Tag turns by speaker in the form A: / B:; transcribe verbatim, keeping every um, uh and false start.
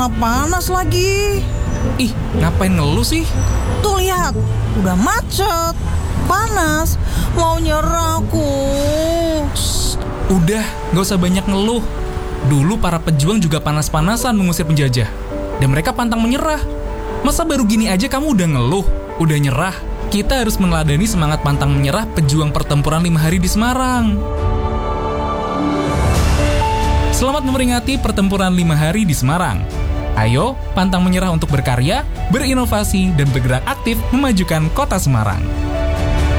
A: malah panas lagi.
B: Ih, ngapain ngeluh sih?
A: Tuh lihat, udah macet, panas, mau nyerah aku.
B: Shh, udah, gak usah banyak ngeluh. Dulu para pejuang juga panas-panasan mengusir penjajah, dan mereka pantang menyerah. Masa baru gini aja kamu udah ngeluh, udah nyerah? Kita harus meneladani semangat pantang menyerah pejuang pertempuran lima hari di Semarang. Selamat memperingati pertempuran lima hari di Semarang. Ayo, pantang menyerah untuk berkarya, berinovasi, dan bergerak aktif memajukan kota Semarang.